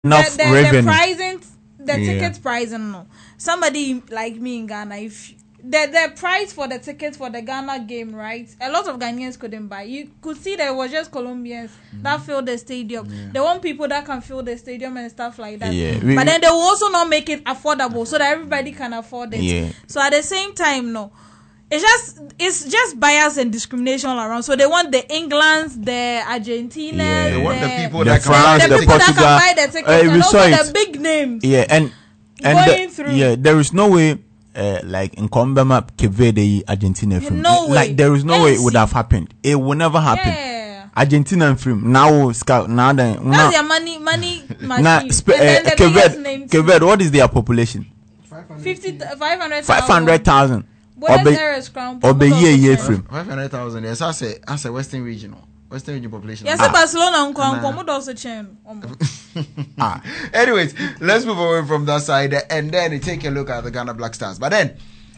enough revenue. The ticket pricing, no. Somebody like me in Ghana, if the price for the tickets for the Ghana game, right? A lot of Ghanaians couldn't buy. You could see there was just Colombians that filled the stadium. There weren't people that can fill the stadium and stuff like that. But then they will also not make it affordable so that everybody can afford it. So at the same time, no. It's just bias and discrimination all around. So they want the Englands, the Argentina, they want the people that can buy the people that can buy the tickets, and also the big names. Yeah, and there is no way. Like in Combama, Kevede, Argentina film. No way. Like there is no way it would have happened. It will never happen. Yeah. Argentina film now scout now then. That's their money machine. Kevede, what is their population? 500,000. Or be year film. 500,000. Yes, I say Western region population. Yes, Barcelona also chain. Anyways, let's move away from that side and then take a look at the Ghana Black Stars. But then,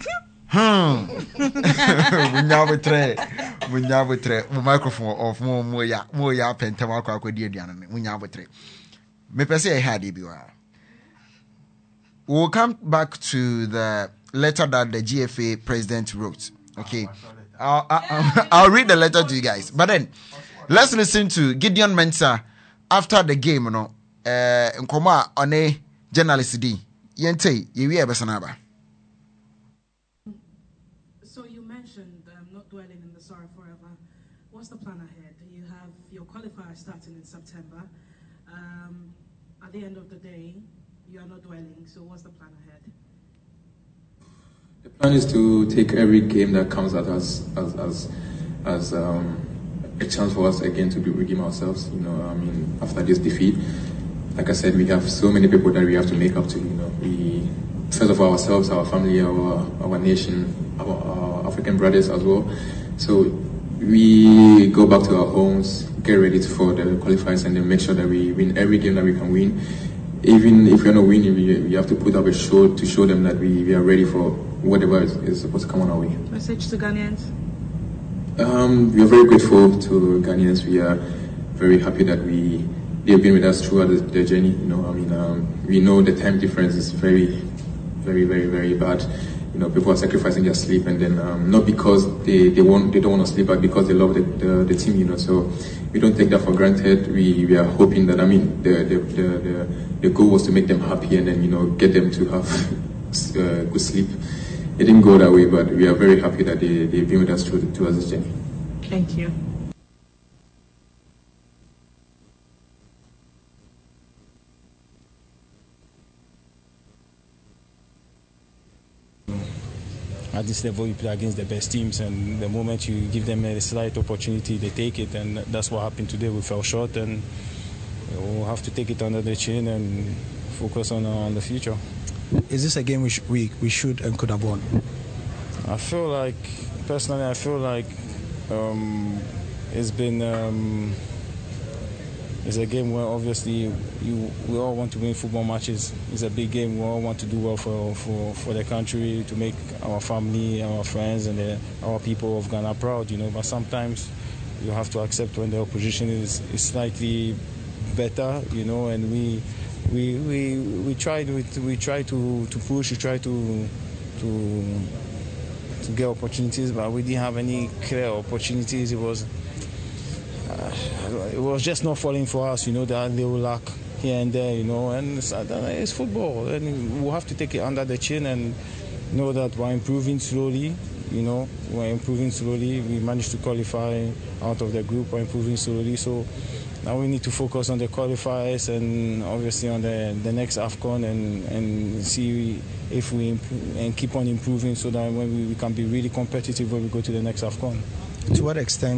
microphone of more ya pentamako akodian. Me per se had we'll come back to the letter that the GFA president wrote. Okay, I'll read the letter to you guys. But then, let's listen to Gideon Mensah after the game. Nkoma on a journalist D. Yente, Besanaba. So you mentioned not dwelling in the sorrow forever. What's the plan ahead? You have your qualifier starting in September. At the end of the day, you are not dwelling. So what's the plan ahead? The plan is to take every game that comes at us as a chance for us again to redeem ourselves. After this defeat, like I said, we have so many people that we have to make up to. We first of all ourselves, our family, our nation, our African brothers as well. So we go back to our homes, get ready for the qualifiers, and then make sure that we win every game that we can win. Even if we're not winning, we have to put up a show to show them that we are ready for whatever is supposed to come on our way. Message to Ghanaians? We are very grateful to Ghanaians. We are very happy that they've been with us throughout the journey. We know the time difference is very, very, very, very bad. People are sacrificing their sleep, and then not because they don't want to sleep, but because they love the team. So we don't take that for granted. We are hoping that the goal was to make them happy and then get them to have good sleep. It didn't go that way, but we are very happy that they've been with us throughout this journey. Thank you. At this level, you play against the best teams, and the moment you give them a slight opportunity, they take it, and that's what happened today. We fell short, and we'll have to take it under the chin and focus on the future. Is this a game we should and could have won? Personally, I feel like it's been it's a game where obviously we all want to win football matches. It's a big game. We all want to do well for the country, to make our family, our friends, and our people of Ghana proud. But sometimes you have to accept when the opposition is slightly better. And we try to push, we try to get opportunities, but we didn't have any clear opportunities. It was just not falling for us, that little lack here and there, and it's football, and we'll have to take it under the chin and know that we're improving slowly. We're improving slowly. We managed to qualify out of the group. We're improving slowly, so now we need to focus on the qualifiers and obviously on the next AFCON and see if we keep on improving so that when we can be really competitive when we go to the next AFCON. To what extent?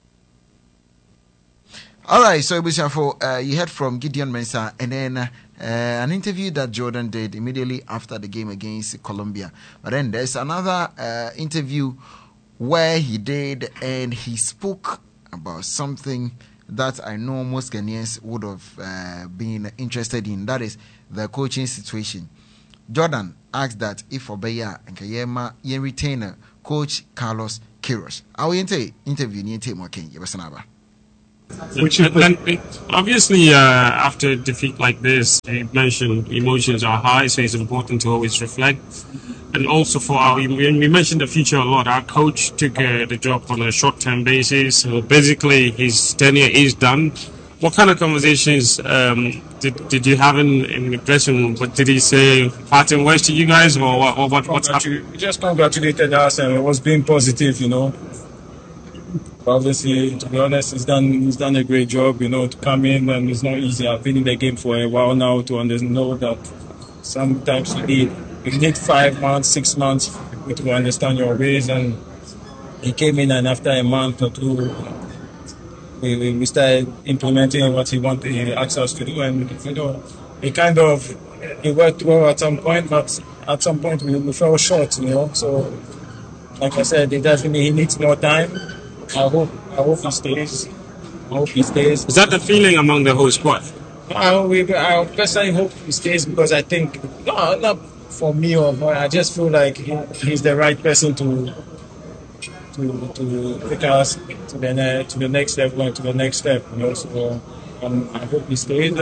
All right, so you heard from Gideon Mensah, and then an interview that Jordan did immediately after the game against Colombia. But then there's another interview where he did, and he spoke about something that I know most Ghanaians would have been interested in. That is the coaching situation. Jordan asked that if Obeya and Kayema yen retainer Coach Carlos Queiroz. Our interview ni ente mo ken yebasanaba. Obviously, after a defeat like this, you mentioned emotions are high, so it's important to always reflect. And also we mentioned the future a lot. Our coach took the job on a short-term basis. So basically, his tenure is done. What kind of conversations did you have in the dressing room? What did he say? Parting words to you guys, or what's happening? He just congratulated us and it was being positive, Obviously, to be honest, he's done a great job, to come in, and it's not easy. I've been in the game for a while now to know that sometimes you need 5 months, 6 months to understand your ways. And he came in, and after a month or two, we started implementing what he asked us to do, and it worked well at some point, but at some point we fell short, So, like I said, he needs more time. I hope he stays. Is that the feeling among the whole squad? I personally hope he stays because I think, not for me I just feel like he's the right person to take us to the next level and to the next step. So I hope he stays.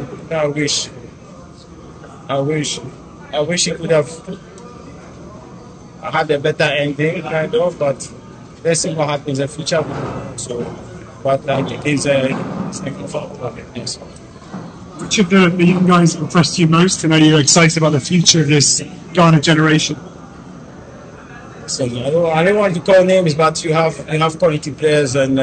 I wish he could have had a better ending, but let's see what happens in the future. So, but I think it's a good football. Yes. Which of the young guys impressed you most, and are you excited about the future of this Ghana generation? So I don't want to call names, but you have quality players, and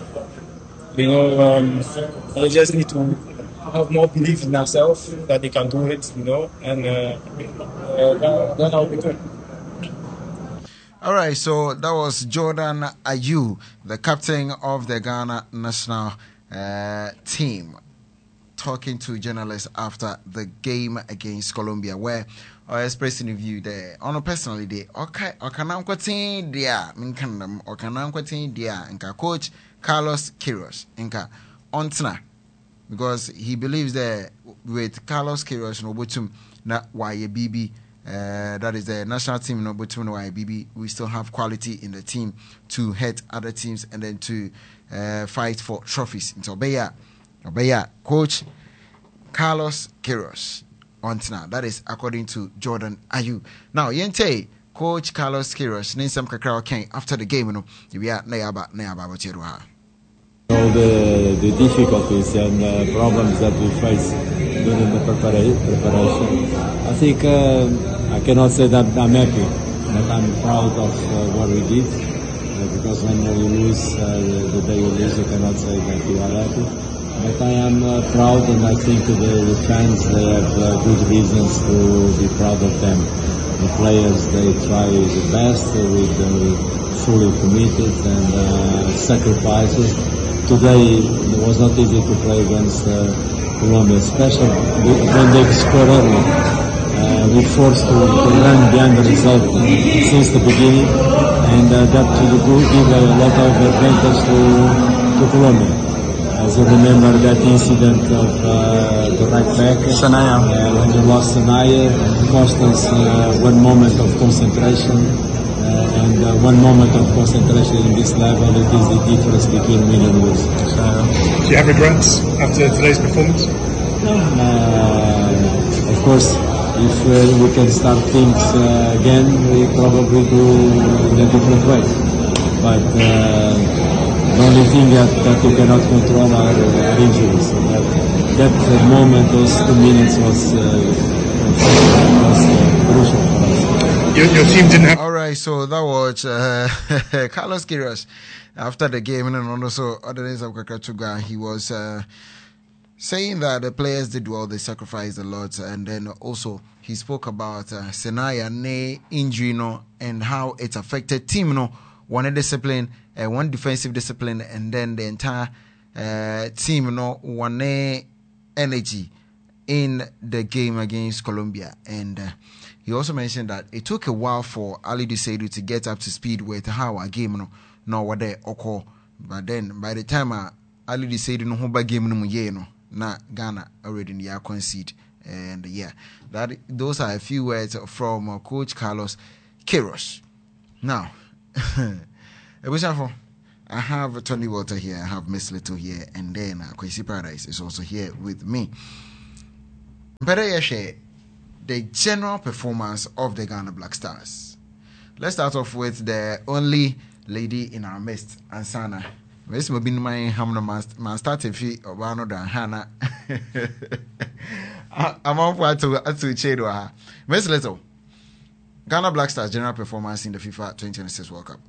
they just need to have more belief in themselves that they can do it, and then I'll be good. All right, so that was Jordan Ayew, the captain of the Ghana national team, talking to journalists after the game against Colombia, where I expressing a view there. On a personally day, okay, coach Carlos Queiroz, Ontna, because he believes that with Carlos Queiroz no butum na YBB. That is the national team, no between YBB. We still have quality in the team to head other teams and then to fight for trophies. Into Obeya, coach Carlos Queiroz Ontna. That is according to Jordan Ayew. Now, Yente, coach Carlos Queiroz, Ninsam Kakra Ken after the game, we are Nayaba Wachiruha. All the difficulties and problems that we face during the preparation. I think I cannot say that I'm happy, but I'm proud of what we did. Because when you lose, the day you lose, you cannot say that you are happy. But I am proud, and I think the fans, they have good reasons to be proud of them. The players, they try the best with fully committed and sacrifices. Today it was not easy to play against Colombia, especially when they scored early. We forced to run behind the result since the beginning, and that will give a lot of advantage to Colombia. As you remember that incident of the right back, Sanaya, when you lost Sanaya, cost us one moment of concentration. And one moment of concentration in this level, it is the difference between win and lose. Do you have regrets after today's performance? Of course, if we can start things again, we probably do in a different way. But the only thing that you cannot control are injuries. So that moment, those 2 minutes was crucial for us. Your team didn't have. All right, so that was Carlos Queiroz after the game, and also other days of Kakatuga. He was saying that the players did well, they sacrificed a lot, and then also he spoke about Senaya injury, and how it affected team, one discipline, one defensive discipline, and then the entire team, one energy in the game against Colombia. And he also mentioned that it took a while for Alidu Seidu to get up to speed with how a game what they occur. But then by the time Alidu Seidu no hoba game no na Ghana already near concede. And those are a few words from Coach Carlos Queiroz. Now, I have Tony Walter here, I have Miss Little here, and then Kwesi Paradise is also here with me. Better the general performance of the Ghana Black Stars. Let's start off with the only lady in our midst, Ansana. Miss Mobin, my hammer man started fee or one of the Hannah. I'm on for to Chedo. Miss Little, Ghana Black Stars general performance in the FIFA 2026 World Cup.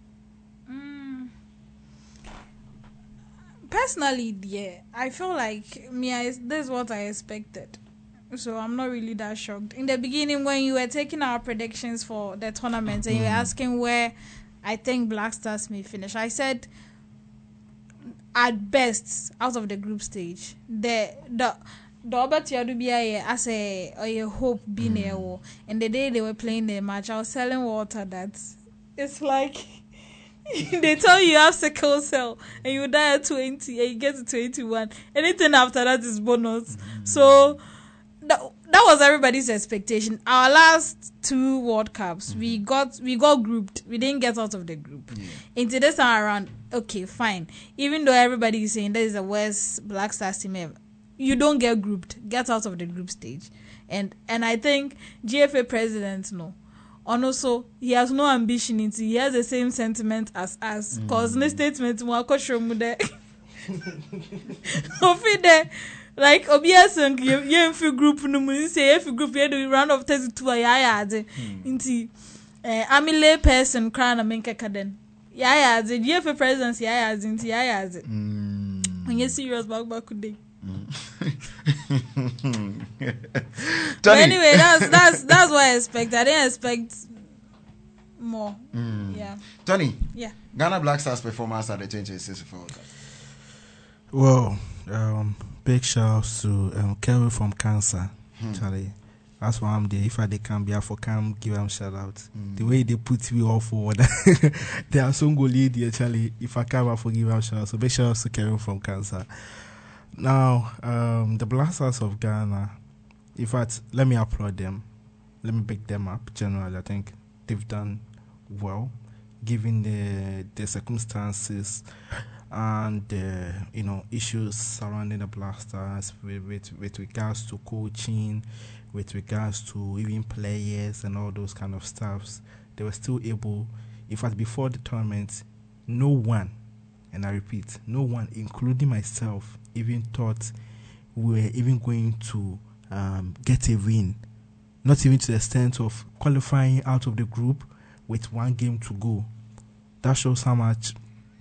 Personally, yeah, I feel like this is what I expected. So I'm not really that shocked. In the beginning, when you were taking our predictions for the tournament and you were asking where I think Black Stars may finish, I said at best out of the group stage. The as a hope being there. And the day they were playing the match, I was telling Walter that it's like they tell you have sickle cell and you die at 20 and you get to 21. Anything after that is bonus. So that was everybody's expectation. Our last 2 World Cups, we got grouped. We didn't get out of the group. Into this time around, okay, fine. Even though everybody is saying that is the worst Black Stars team ever, you don't get grouped. Get out of the group stage. And I think GFA president and also he has no ambition. He has the same sentiment as us. Cause no statement like Obias and you group no say if group you do round of 32 inti amile person crown menka kaden the GFA presidents inti when you serious back could day. But anyway, that's what I expect. I didn't expect more. Yeah. Tony. Yeah. Ghana Black Stars performance at the 2026 World Cup. Well, big shout out to Kelvin from Cancer. Charlie, that's why I'm there. If they can be for come, give them shout out. The way they put me all forward, they are so good lady. Charlie, if I can, for give them shout out. So big shout out to Kelvin from Cancer. Now, the Black Stars of Ghana, in fact, let me applaud them. Let me pick them up. Generally, I think they've done well, given the circumstances and the issues surrounding the Black Stars with regards to coaching, with regards to even players and all those kind of stuffs. They were still able, in fact, before the tournament, no one, and I repeat, no one, including myself, even thought we were even going to get a win. Not even to the extent of qualifying out of the group with 1 game to go. That shows how much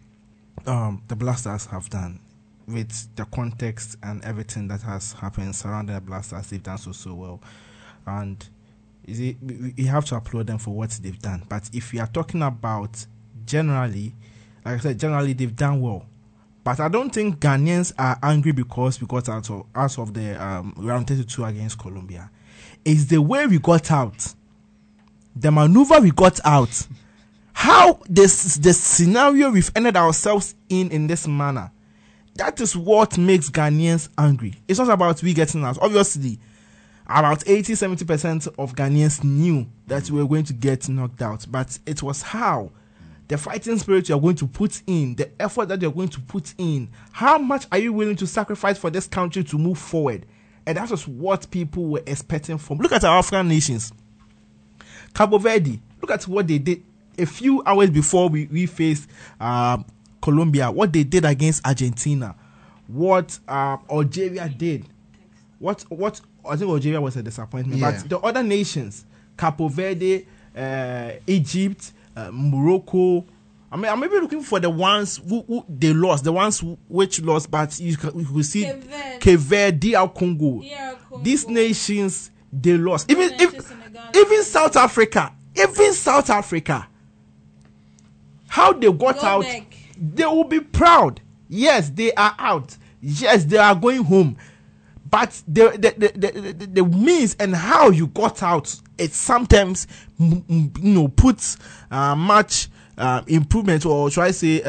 the Black Stars have done with the context and everything that has happened surrounding the Black Stars. They've done so well. And we have to applaud them for what they've done. But if we are talking about generally, like I said, generally they've done well. But I don't think Ghanaians are angry because we got out of the round 32 against Colombia. It's the way we got out, the maneuver we got out, how the scenario we've ended ourselves in this manner. That is what makes Ghanaians angry. It's not about we getting out. Obviously, about 80-70% of Ghanaians knew that we were going to get knocked out, but it was how. The fighting spirit you're going to put in, the effort that you're going to put in, how much are you willing to sacrifice for this country to move forward? And that was what people were expecting from. Look at our African nations. Cabo Verde, look at what they did a few hours before we faced Colombia, what they did against Argentina, what Algeria did. What I think Algeria was a disappointment, but the other nations, Cabo Verde, Egypt, Morocco. I mean, I'm maybe looking for the ones who they lost, the ones which lost, but you could see Cape Verde, DR Congo. These nations, they lost. Even South Africa, how they got out, they will be proud. Yes, they are out. Yes, they are going home. But the means and how you got out, it sometimes puts much improvement, or should I say,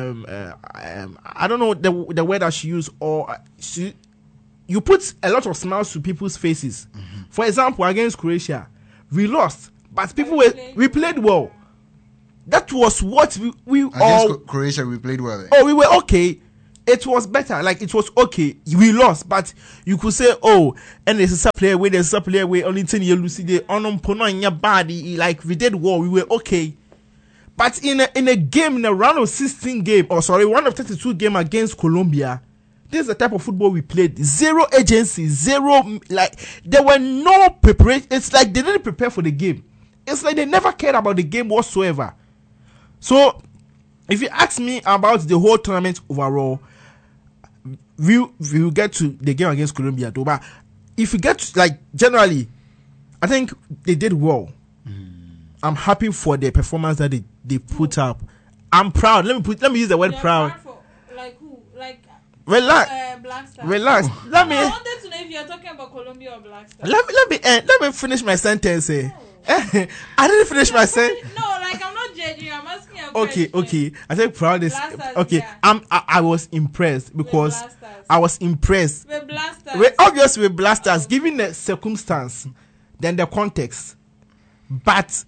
I don't know the word I should use, or you put a lot of smiles to people's faces. For example, against Croatia, we lost, but we played well. That was what we against Croatia we played well. Oh, we were okay. It was better. Like it was okay. We lost, but you could say, oh, and there's a player where only 10 years Lucy on in your body. Like we did well, we were okay. But in a game, in a round of 16 game, round of 32 game against Colombia, this is the type of football we played. Zero agency, zero, like there were no preparation. It's like they didn't prepare for the game. It's like they never cared about the game whatsoever. So if you ask me about the whole tournament overall, we'll get to the game against Colombia too. But if you get to, like, generally, I think they did well. I'm happy for the performance that they put up. I'm proud. Let me use the word proud. For, like who? Like relax. Black Stars. Relax. I wanted to know if you're talking about Colombia or Black Stars. Let me finish my sentence. I didn't finish my sentence. No, like I'm not judging. I'm asking a question. Okay. I think proud is Blasters, okay. Yeah. I was impressed because I was impressed. With Blasters. Obviously with Blasters, given the circumstance, then the context, but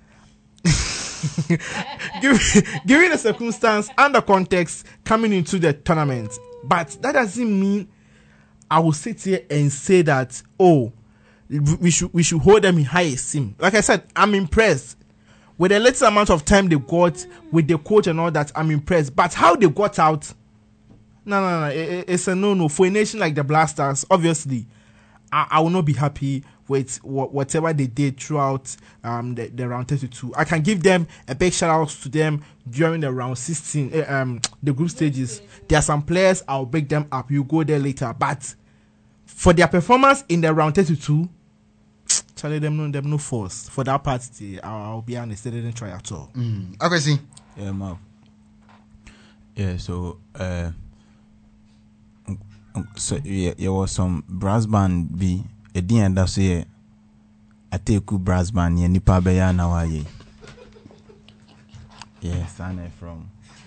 given the circumstance and the context coming into the tournament, but that doesn't mean I will sit here and say that we should hold them in high esteem. Like I said, I'm impressed with the little amount of time they got with the coach and all that. I'm impressed, but how they got out, no, it's a no for a nation like the Blasters. Obviously, I will not be happy with whatever they did throughout the round 32. I can give them a big shout out to them during the round 16, the group stages. There are some players, I'll break them up. You go there later, but for their performance in the round 32, Charlie, them no force for that part. I'll be honest, they didn't try at all. Okay, see. Yeah, Marv. Yeah, so there was some brass band be a day and that's it. I take you brass band ye nipa beya na wa ye. Yes, I'm from.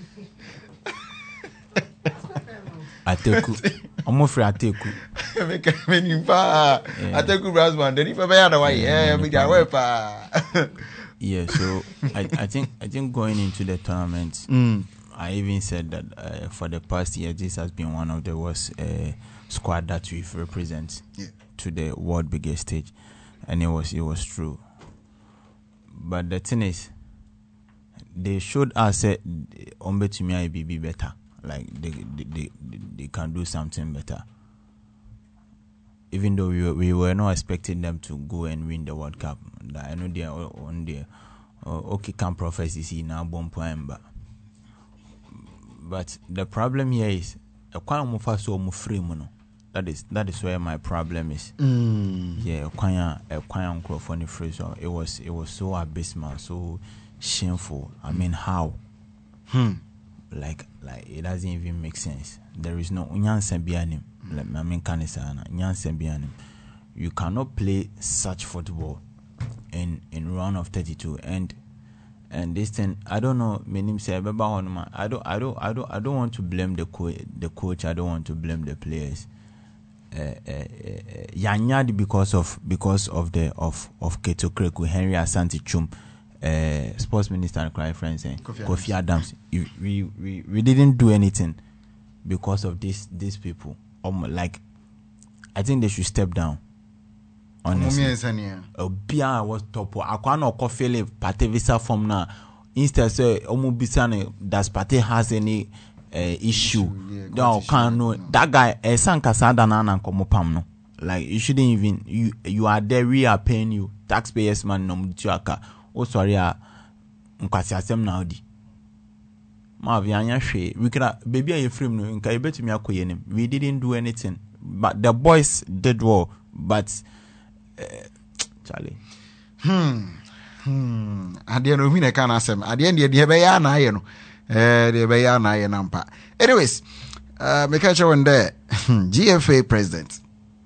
I take you. I'm afraid I take you. I take you brass band. Then if I beya na wa ye, yeah, so I think going into the tournament, I even said that for the past year, this has been one of the worst squad that we've represent to the world biggest stage, and it was true. But the thing is, they showed us that Ombetumia be better, like they can do something better. Even though we were not expecting them to go and win the World Cup, I know they are on their okay camp prophecies now bomb point, but the problem here is that is where my problem is. Yeah, it was so abysmal, so shameful. I mean, how? Like it doesn't even make sense. There is no you cannot play such football in round of 32 and this thing, I don't know. I don't want to blame the coach. I don't want to blame the players. Yanyad because of Keto Kreku, Henry Asante Chum, sports minister and cry friends, Kofi Adams. We didn't do anything because of these people. Like, I think they should step down. Honestly, Bia was top. I can't call Philip Pate visa form now. Instead, say Omubisane does Pate has any issue. No, can't know that guy. Sankasada nana komopam no. Like you shouldn't even you are there. We are paying you taxpayers man no mutiaka. Oh sorry, nkwasi asem na odi. Ma vianya hwe. We could baby are frame no. Nka ibetu mi akoye nim. We didn't do anything, but the boys did well. But Charlie. Adia no mina kana asem. Adia ndi de be ya na aye no. De be ya na aye nampa. Anyways, me catch one there. GFA president,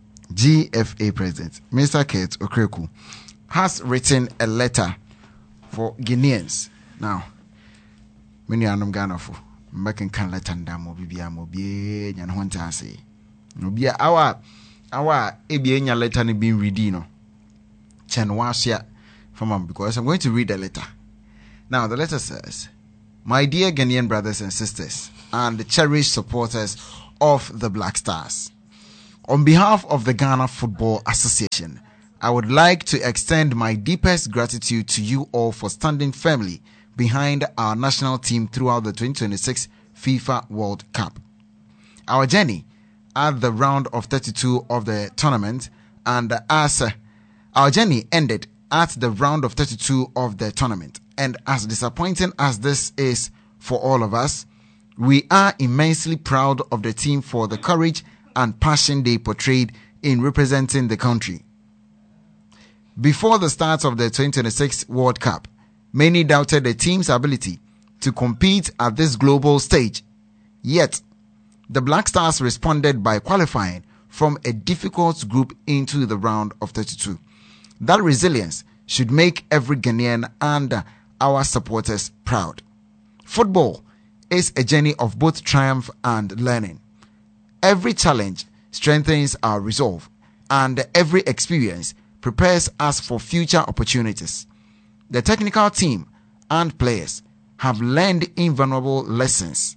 Mr. Kate Okreku, has written a letter for Guineans. Now, many anum Ghana for making can let and damo bibia mobie and hunter say. No be our ABN letter being read, no. Chen was here from because I'm going to read the letter. Now, the letter says, "My dear Ghanaian brothers and sisters, and the cherished supporters of the Black Stars, on behalf of the Ghana Football Association, I would like to extend my deepest gratitude to you all for standing firmly behind our national team throughout the 2026 FIFA World Cup. Our journey at the round of 32 of the tournament, and our journey ended at the round of 32 of the tournament. And as disappointing as this is for all of us, we are immensely proud of the team for the courage and passion they portrayed in representing the country. Before the start of the 2026 World Cup, many doubted the team's ability to compete at this global stage. Yet, the Black Stars responded by qualifying from a difficult group into the round of 32. That resilience should make every Ghanaian and our supporters proud. Football is a journey of both triumph and learning. Every challenge strengthens our resolve, and every experience prepares us for future opportunities. The technical team and players have learned invaluable lessons.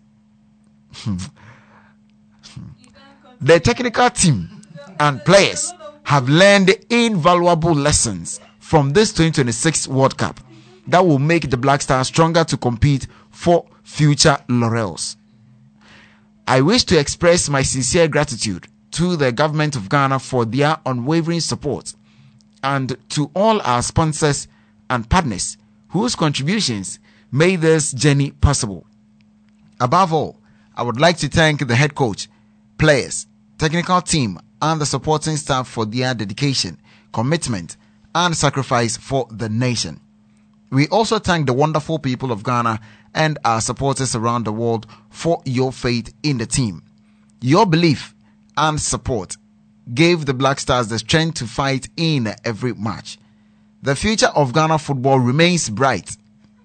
The technical team and players have learned invaluable lessons from this 2026 World Cup that will make the Black Stars stronger to compete for future laurels. I wish to express my sincere gratitude to the government of Ghana for their unwavering support, and to all our sponsors and partners whose contributions made this journey possible. Above all, I would like to thank the head coach, players, technical team, and the supporting staff for their dedication, commitment, and sacrifice for the nation. We also thank the wonderful people of Ghana and our supporters around the world for your faith in the team. Your belief and support gave the Black Stars the strength to fight in every match. The future of Ghana football remains bright.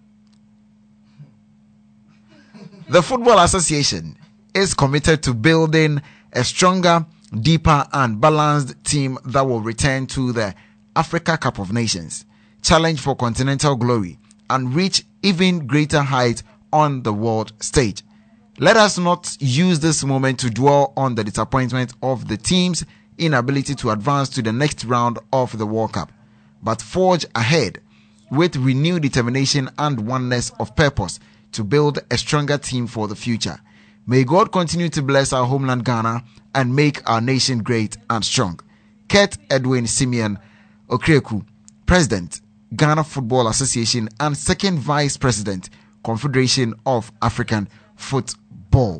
The Football Association is committed to building a stronger, deeper, and balanced team that will return to the Africa Cup of Nations, challenge for continental glory, and reach even greater heights on the world stage. Let us not use this moment to dwell on the disappointment of the team's inability to advance to the next round of the World Cup, but forge ahead with renewed determination and oneness of purpose to build a stronger team for the future. May God continue to bless our homeland Ghana and make our nation great and strong. Kurt Edwin Simeon Okreku, President, Ghana Football Association, and Second Vice President, Confederation of African Football.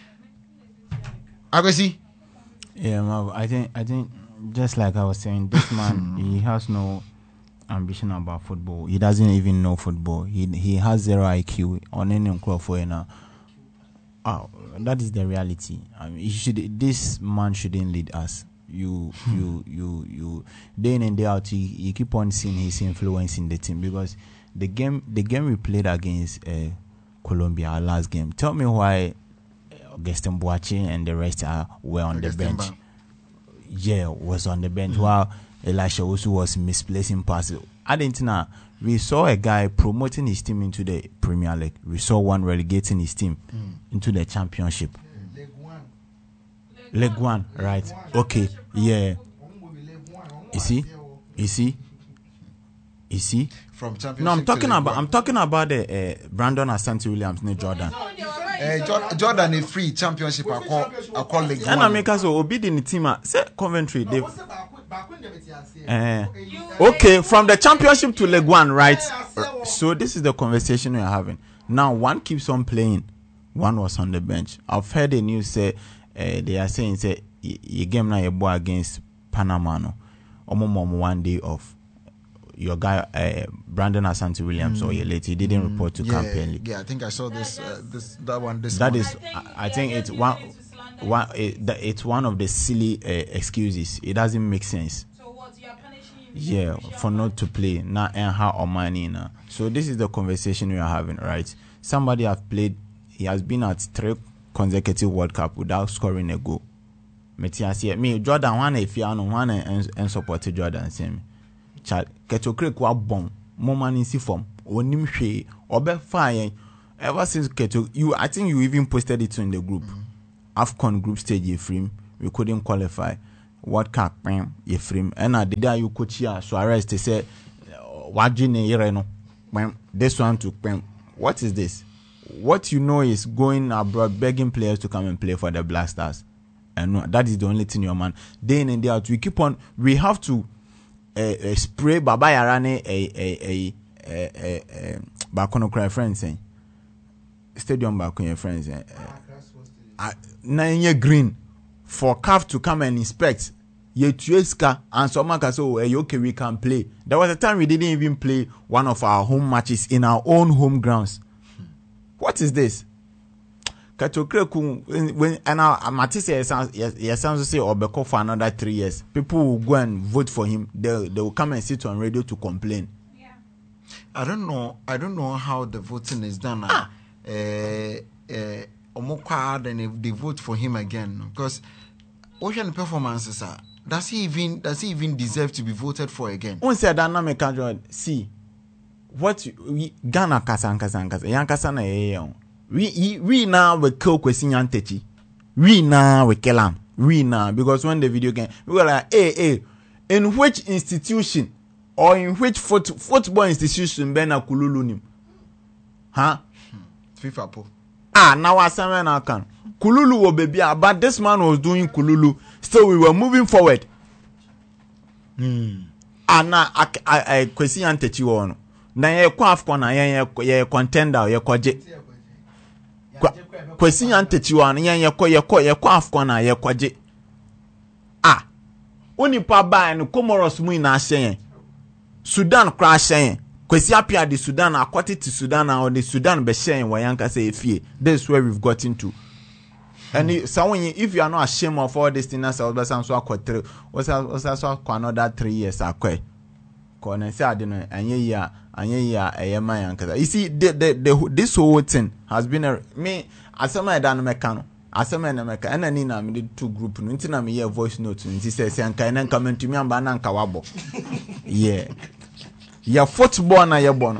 Agassi? Yeah, I think just like I was saying, this man, he has no ambition about football. He doesn't even know football. He has zero IQ on any crowd. That is the reality. I mean, this man shouldn't lead us. You day in and day out, you keep on seeing his influence in the team, because the game we played against Colombia, our last game. Tell me why Augustin Boache and the rest were on the bench. Yeah, was on the bench while Elisha Osu was misplacing passes. Argentina, we saw a guy promoting his team into the Premier League. We saw one relegating his team into the Championship. League One, right? Okay, yeah. You see? From Championship. No, I'm talking about the Brandon Asante Williams, no Jordan. Jordan is free Championship. I call League One. And I make us obey the team. Say Coventry. Okay, from the Championship to League One, right? So this is the conversation we are having. Now one keeps on playing, one was on the bench. I've heard the news say they are saying say you game now you boy against Panama no. Mom 1 day off. Your guy Brandon Asante Williams or late, he didn't report to campaign league. Yeah, I think I saw this. I think it's it's one of the silly excuses. It doesn't make sense. So what, you are punishing him? Yeah, for not to play now and how or money now. So this is the conversation we are having, right? Somebody he has been at 3 consecutive World Cup without scoring a goal. Me Jordan one if you are one and support Jordan same. Ketokre kwa bomb. Moment in si form. onim hwe obe fine ever since Keto I think you even posted it in the group. AFCON group stage Ephraim we couldn't qualify. World Cup Ephraim and the day you coach here Suarez they say this one to what is this? What you know is going abroad begging players to come and play for the Black Stars. And that is the only thing your man. Day in and day out, we keep on. We have to spray Baba Yarane Bakono cry friends saying stadium Bakono friends saying 9 year green for CAF to come and inspect. Ye Tueska and someone can say, oh, okay, we can play. There was a time we didn't even play one of our home matches in our own home grounds. What is this? When and Matisse yes say Obeko for another 3 years. People will go and vote for him. They will come and sit on radio to complain. Yeah. I don't know how the voting is done. Omokwa then if they vote for him again because ocean performances are does he even deserve to be voted for again? One say dynamic see what Ghana kasa yankasa na yeye we now we kill Kwesi Nyantakyi. We now we kill him. We now because when the video game we were like hey in which institution or in which football institution Bena Kululu nim? Huh? FIFA po. Now I say when I can. Kululu will be but this man was doing Kululu. Still we were moving forward. Now I Kwesi Nyantakyi one. Na ye kwa AFCON na ye contender ye kwaje. Kwesi Nyantakyi one ye kwa AFCON na ye kwaje. Onipa ba no Comoros mu ina hyen. Sudan crash hyen. Kwesi apia the Sudan akwati to Sudan or the Sudan be hyen wa yanka say efie. This is where we've gotten to. And if you are not ashamed of all these things, so another 3 years akwe. Kona say I don't know anye you see this whole thing has been me asema da no meka and ani na me two group no nti na me hear voice note nti say anka na nka mentumi amba na nka wabo yeah football na ye bono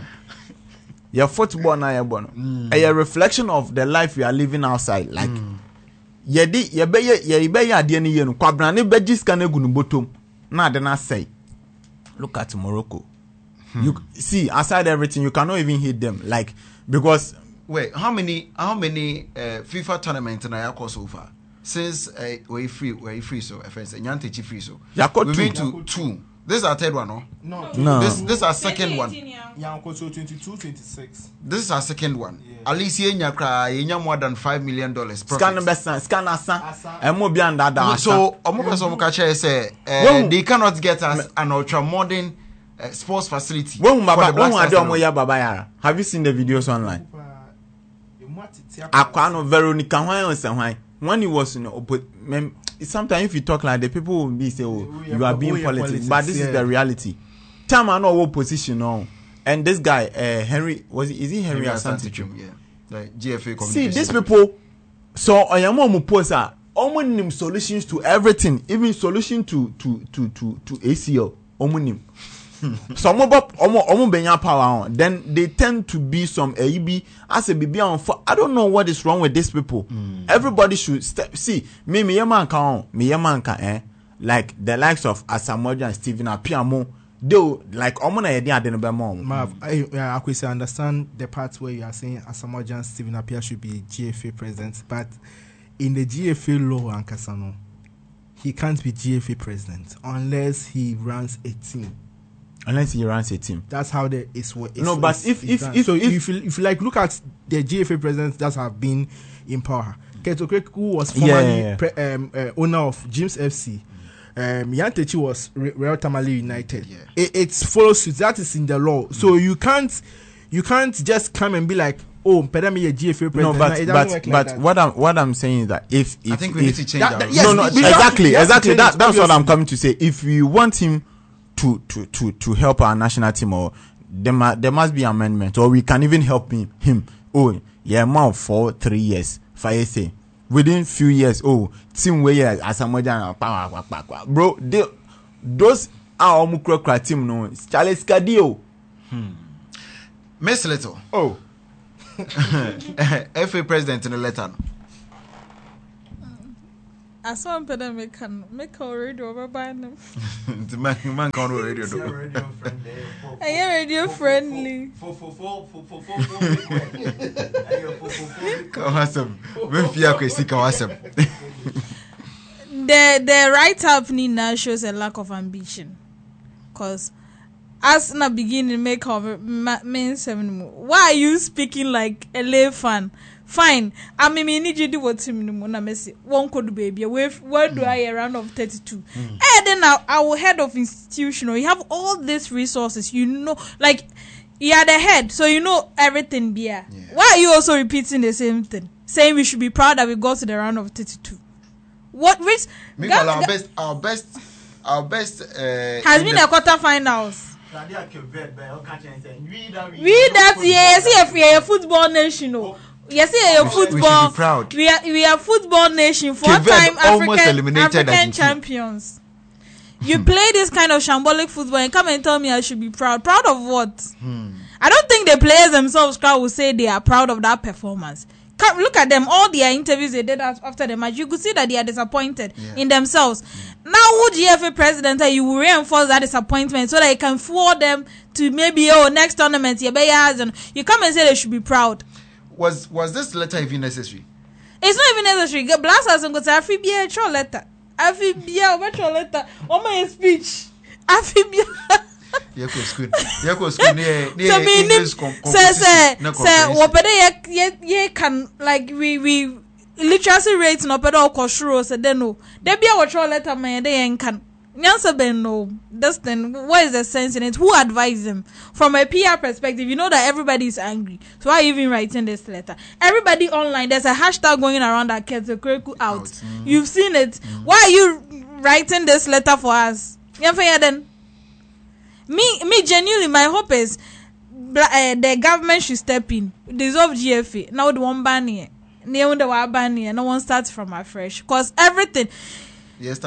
a reflection of the life we are living outside like ye be ade ne ye no kwabra ne beji ska na gunu botom na ade na say look at Morocco. You see, aside everything, you cannot even hit them. Like because wait, how many FIFA tournaments in Ayako so far? Since we're free so Nyantakyi free so. We've been to 2. This is our third one, no. This is our second one. Yanko so 22-26. This is our second one. Yeah. At least yenya more than $5 million profit. Scan asa. And more beyond that. So Omokaso say they cannot get us an ultra modern sports facility. Have you seen the videos online? Akwano Veronica when he was sometimes if you talk like the people will be say, oh, you are being politics, but this is the reality. Time I know what position on, and this guy Henry is he Henry Asante Twum? Yeah, like GFA. See these people, so I am posa omonim solutions to everything, even solution to ACL omonim. So omo benya power on. Then they tend to be some AEB as a BB on. I don't know what is wrong with these people. Everybody should see me yamanka like the likes of Asamoah and Stephen Apiamo. They like omo na yedi ade no be mo. I understand the part where you are saying Asamoah and Stephen Appiah should be GFA president, but in the GFA law and Kasano, he can't be GFA president unless he runs a team. Unless he runs a team. That's how it's no, but if you like look at the GFA presidents that have been in power. Keto Krek, who was formerly owner of James FC. Nyantakyi was Real Tamale United. Yeah. It follows suit. That is in the law. So you can't just come and be like, oh, Pedami a GFA president. No, but what I'm saying is that if I think we need to change that. Yes, exactly. That's what I'm coming to say. If we want him to help our national team, or there must be amendment, or we can even help him. Oh, yeah, man, for 3 years, 5 years. Within few years, team where Asamoah bro, those are omukra team no. Charles Kadio. Miss Little. Oh. FA president in the letter. I saw him make a radio over by him. The man can't radio. I am radio friendly. The write-up Nina shows a lack of ambition. Because as in the beginning, make over main 7. Why are you speaking like a LA fan? Fine. I mean, need you do what Simon Messi. One could baby. Where do I a round of 32? And then our head of institution, you have all these resources, you know, like you are the head, so you know everything. Beer. Yeah. Why are you also repeating the same thing? Saying we should be proud that we got to the round of 32. What which? Our best has been a quarterfinals. We that yes, we are a football nation. Yes, football. We are football nation. 4-time African champions. You play this kind of shambolic football and come and tell me I should be proud. Proud of what? I don't think the players themselves will say they are proud of that performance. Look at them, all their interviews they did after the match. You could see that they are disappointed in themselves. Now, who GFA president, you will reinforce that disappointment so that you can forward them to maybe next tournament. You come and say they should be proud. Was this letter even necessary? It's not even necessary. Blasters and go to Afibia letter. Afibia letter. Oh my speech. Afibia. Say ye can like we literacy rates no pedo koshuro se de no. They be a letter man they can. Nyansa Ben no. That's then what is the sense in it? Who advised them? From a PR perspective, you know that everybody is angry. So why are you even writing this letter? Everybody online, there's a hashtag going around that Keto Kreku out. You've seen it. Why are you writing this letter for us? Then me genuinely my hope is the government should step in, dissolve GFA. Now the one ban here. No one starts from afresh. Because everything Yes,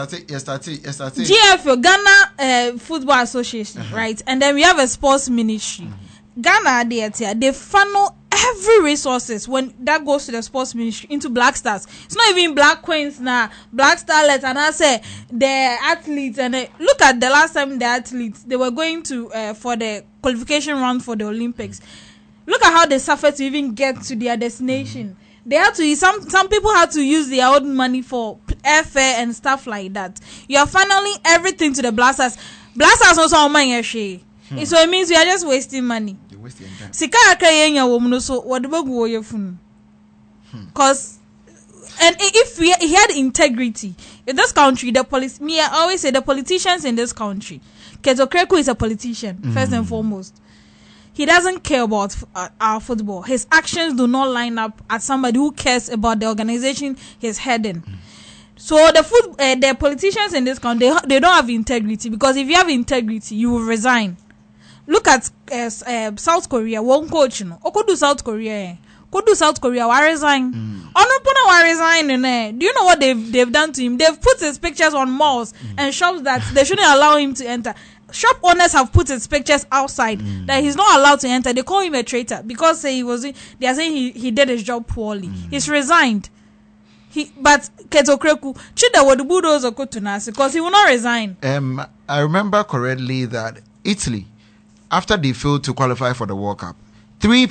GFO, Ghana Football Association, right? And then we have a sports ministry. Ghana, they funnel every resources when that goes to the sports ministry into Black Stars. It's not even Black Queens now, Black Starlets, and I say the athletes. And look at the last time the athletes they were going to for the qualification round for the Olympics. Look at how they suffered to even get to their destination. They had to some people had to use their own money for airfare and stuff like that. You are funneling everything to the Blasters. Blasters also on money. So it means we are just wasting money. Sika akayenya womuno so wadebogu oyefun. Cause and if he had integrity in this country, I always say the politicians in this country. Keto Kreku is a politician first and foremost. He doesn't care about our football. His actions do not line up as somebody who cares about the organization he's heading. So the politicians in this country, they don't have integrity, because if you have integrity, you will resign. Look at South Korea. One coach, no. Could do South Korea. Why resign? Why resign? Do you know what they've done to him? They've put his pictures on malls and shops that they shouldn't allow him to enter. Shop owners have put his pictures outside that he's not allowed to enter. They call him a traitor because they are saying he did his job poorly. He's resigned. But Keto Kreku, Chida would bulldozer go to Nasi because he will not resign. I remember correctly that Italy, after they failed to qualify for the World Cup, 3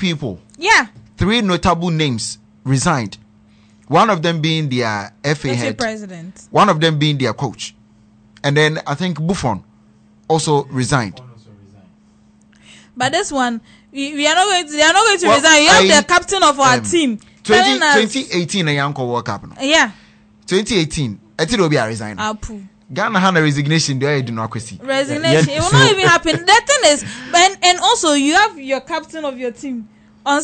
notable names resigned. One of them being their FA head, president. One of them being their coach, and then I think Buffon also resigned. But this one, they are not going to resign. You have the captain of our team. 2018 a young World Cup. No? Yeah. 2018, I think will be a resign. Ghana had a resignation. There, do not question. Resignation. It will not even happen. The thing is, and also you have your captain of your team on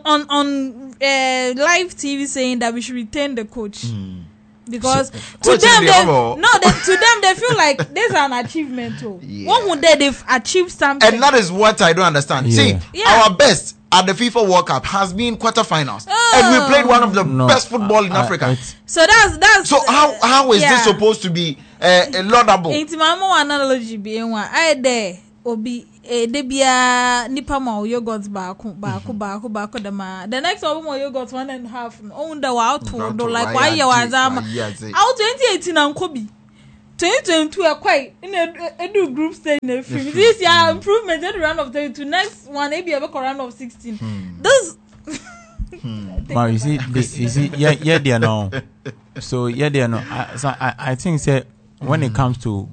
live TV saying that we should retain the coach. Because to them they feel like this is an achievement too. One would they've achieved something. And that is what I don't understand. See, our best at the FIFA World Cup has been quarterfinals. And we played one of the best football in Africa. So that's so how is this supposed to be laudable? It's my more analogy being one. I there obi debia nipa ma yogurt baako dama the next one more yogurt 1.5 on the out to like why you was out 2018 anko bi 2022 quite in a do group stage in film this year improvement at the round of 32 next one maybe a round of 16 this But you see yeah they know so yeah they know I think say when it comes to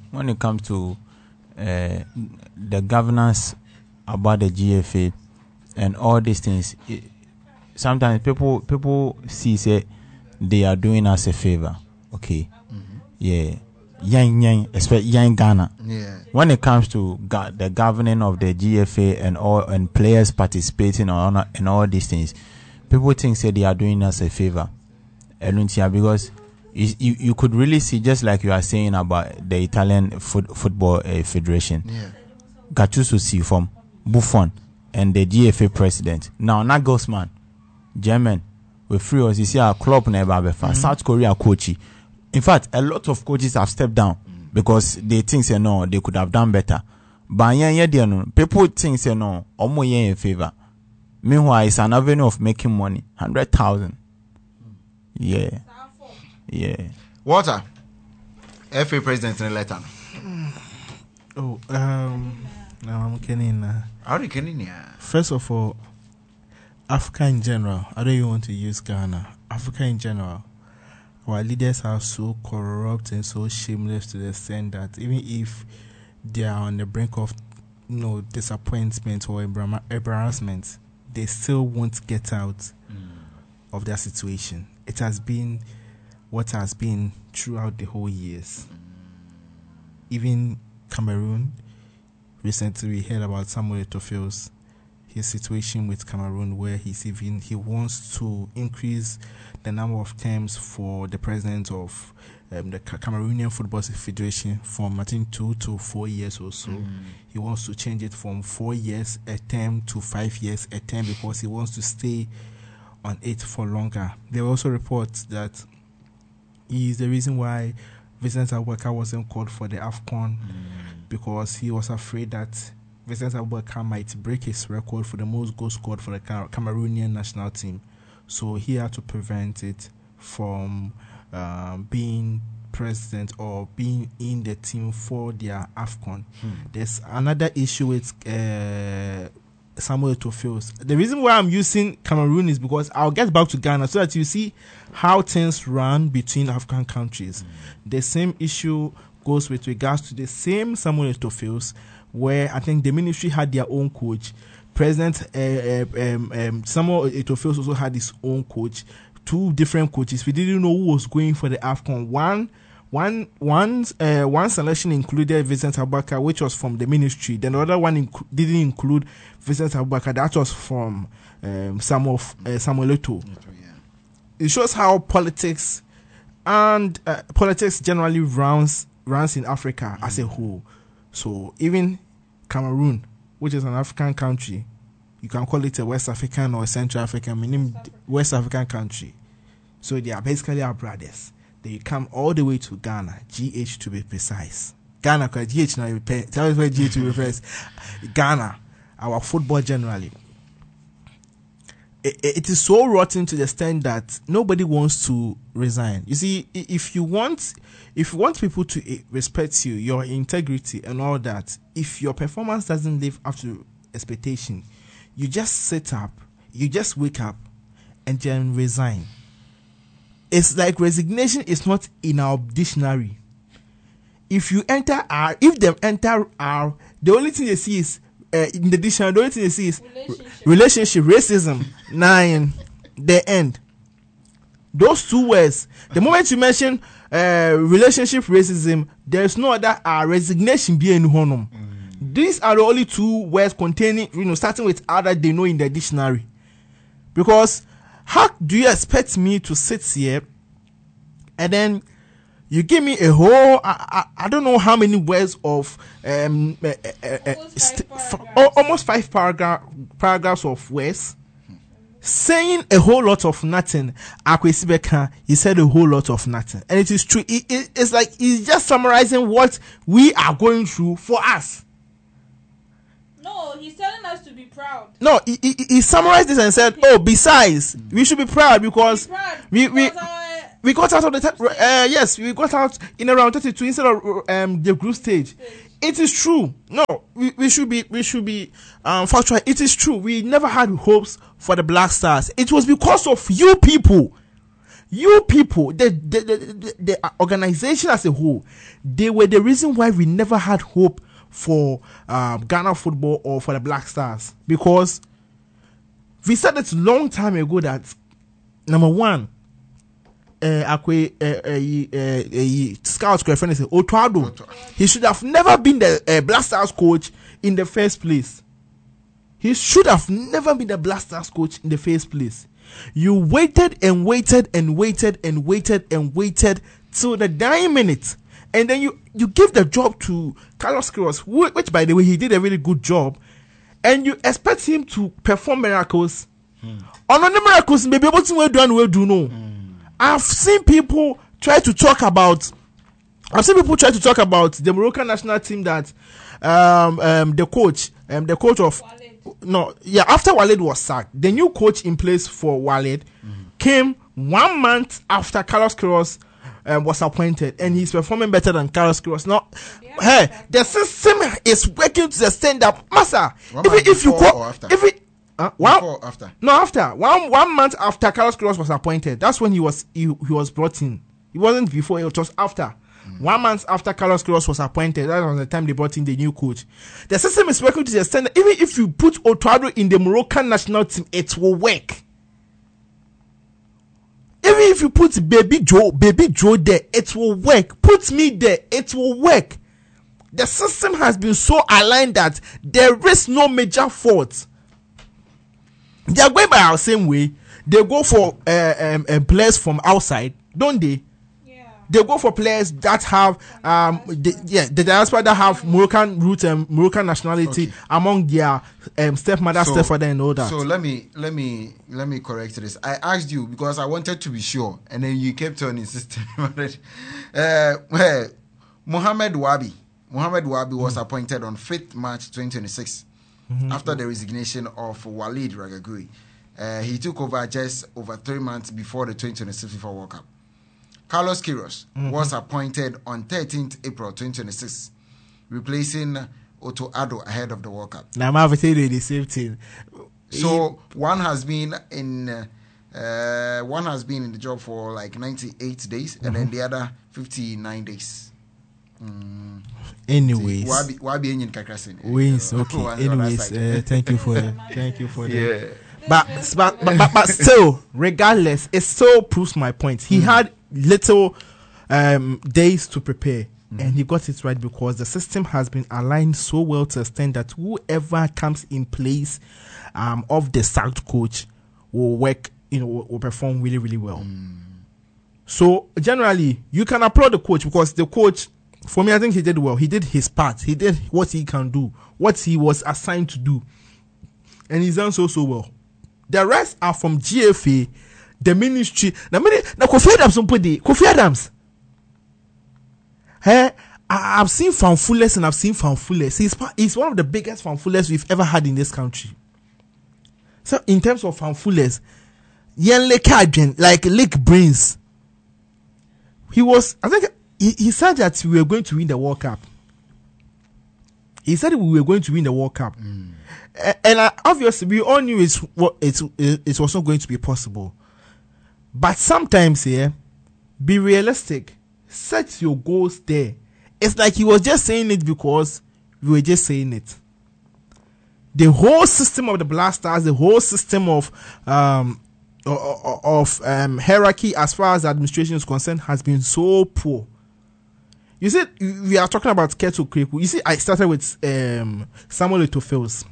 the governance about the GFA and all these things, sometimes people see say they are doing us a favor. Okay, yeah, especially young Ghana. Yeah. When it comes to the governing of the GFA and players participating in all these things, people think say they are doing us a favor, because you could really see, just like you are saying about the Italian football federation. Yeah. Gattuso see from Buffon and the GFA president. Now Nagelsmann, German, we free us. You see our club never South Korea coach. In fact, a lot of coaches have stepped down because they think say no, they could have done better. But people think say no, almost in favor. Meanwhile, it's an avenue of making money. 100,000. Yeah. Yeah. Walter, FA president in a letter. Oh, now I'm kidding. How are you kidding? First of all, Africa in general, I don't even want to use Ghana. Africa in general, our leaders are so corrupt and so shameless to the extent that even if they are on the brink of disappointment or embarrassment, they still won't get out of their situation. It has been what has been throughout the whole years. Even Cameroon, recently we heard about Samuel Eto'o's his situation with Cameroon, where he wants to increase the number of terms for the president of the Cameroonian Football Federation from 2 to 4 years or so. He wants to change it from 4 years a term to 5 years a term because he wants to stay on it for longer. There were also reports that he is the reason why Vincent Abubakar wasn't called for the AFCON because he was afraid that Vincent Abubakar might break his record for the most goals scored for the Cameroonian national team. So he had to prevent it from being president or being in the team for their AFCON. There's another issue with Samuel Eto'o. The reason why I'm using Cameroon is because I'll get back to Ghana so that you see how things run between African countries. The same issue goes with regards to the same Samuel Eto'o, where I think the ministry had their own coach. President Samuel Eto'o also had his own coach. 2 different coaches. We didn't know who was going for the AFCON. One selection included Vincent Abubakar, which was from the ministry. Then the other one didn't include Vincent Abubakar. That was from Samuel Eto'o. It shows how politics generally runs in Africa as a whole. So even Cameroon, which is an African country, you can call it a West African or a Central African, meaning West African country. So they are basically our brothers. They come all the way to Ghana, GH to be precise. Ghana, because GH now, tell us where GH to be precise. Ghana, our football generally. It is so rotten to the extent that nobody wants to resign. You see, if you want people to respect you, your integrity and all that, if your performance doesn't live up to expectation, you just sit up, you just wake up, and then resign. It's like resignation is not in our dictionary. If you enter R, if them enter R, the only thing they see is in the dictionary. The only thing they see is relationship, racism. 9, the end. Those 2 words. The moment you mention relationship, racism, there is no other resignation being honum. These are the only 2 words containing, starting with R that they know in the dictionary. Because how do you expect me to sit here and then you give me a whole I don't know how many words of almost 5 paragraphs of words saying a whole lot of nothing. Akwesi Beka, he said a whole lot of nothing, and it is true. It's like he's just summarizing what we are going through for us. So he's telling us to be proud. No, he summarized this and said, "Oh, besides, we should be proud because we got out of the yes, we got out in around 32 instead of the group stage. It is true. No, we should be factual. It is true. We never had hopes for the Black Stars. It was because of you people, the organization as a whole. They were the reason why we never had hope for Ghana football or for the Black Stars, because we said it a long time ago that number one, Scout's girlfriend is Otuado. He should have never been the Black Stars coach in the first place. He should have never been the Black Stars coach in the first place. You waited and waited and waited and waited and waited till the dying minute, and then you give the job to Carlos Queiroz, which by the way he did a really good job, and you expect him to perform miracles. On the miracles, maybe able to do no. I've seen people try to talk about the Moroccan national team that the coach of after Walid was sacked, the new coach in place for Walid came 1 month after Carlos Queiroz was appointed, and he's performing better than Carlos Queiroz. Now, the system is working to the extent that Massa, after 1 month after Carlos Queiroz was appointed, that's when he was brought in. It wasn't before, it was after. 1 month after Carlos Queiroz was appointed, that was the time they brought in the new coach. The system is working to the extent that even if you put Otuado in the Moroccan national team, it will work. Even if you put Baby Joe there, it will work. Put me there, it will work. The system has been so aligned that there is no major fault. They are going by our same way. They go for players from outside, don't they? They go for players that have the diaspora that have Moroccan roots and Moroccan nationality among their stepfather and all that. So let me correct this. I asked you because I wanted to be sure, and then you kept on insisting. Mohamed Wabi was appointed on 5th March 2026 after the resignation of Walid Regragui. He took over just over 3 months before the 2026 FIFA World Cup. Carlos Queiroz was appointed on 13th April 2026, replacing Otuado ahead of the World Cup. Now I'm having the same thing. So one has been in the job for like 98 days, and then the other 59 days. Anyways, wins. Okay. Anyways, thank you for that. But still, regardless, it still proves my point. He had little days to prepare, and he got it right because the system has been aligned so well to the extent that whoever comes in place of the sacked coach will work, will perform really, really well. So generally, you can applaud the coach because the coach, for me, I think he did well. He did his part. He did what he can do, what he was assigned to do, and he's done so well. The rest are from GFA, the ministry. Now, Kofi Adams. I've seen fanfullers and I've seen fanfullers. He's one of the biggest fanfullers we've ever had in this country. So, in terms of fanfullers, like Lake Brains, he said that we were going to win the World Cup. He said we were going to win the World Cup. And obviously, we all knew it was not going to be possible. But sometimes, be realistic. Set your goals there. It's like he was just saying it because we were just saying it. The whole system of the Black Stars, the whole system of hierarchy as far as the administration is concerned has been so poor. You see, we are talking about Keto Kreku. You see, I started with Samuel Eto'o.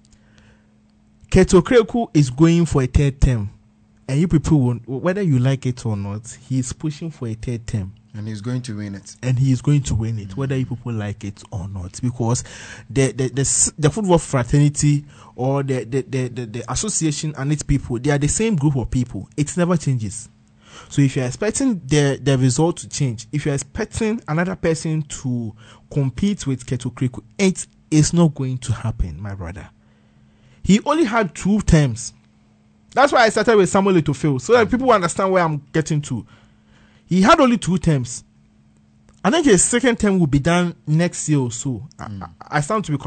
Keto Kreku is going for a third term. And you people won't, whether you like it or not, he's pushing for a third term. And he's going to win it. Whether you people like it or not. Because the football fraternity or the association and its people, they are the same group of people. It never changes. So if you're expecting the result to change, if you're expecting another person to compete with Keto Kreku, It's not going to happen, my brother. He only had 2 terms. That's why I started with Samuel Eto'o, so that people understand where I'm getting to. He had only 2 terms. I think his second term will be done next year or so. I stand to be